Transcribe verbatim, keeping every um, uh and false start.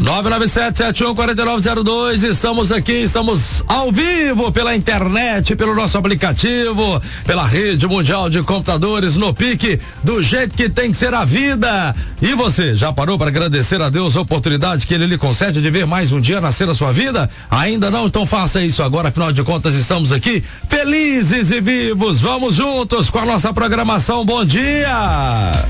nove nove sete, sete um quatro nove zero dois. Estamos aqui, estamos ao vivo pela internet, pelo nosso aplicativo, pela rede mundial de computadores, no pique, do jeito que tem que ser a vida. E você, já parou para agradecer a Deus a oportunidade que ele lhe concede de ver mais um dia nascer na sua vida? Ainda não? Então faça isso agora, afinal de contas estamos aqui felizes e vivos. Vamos juntos com a nossa programação. Bom dia!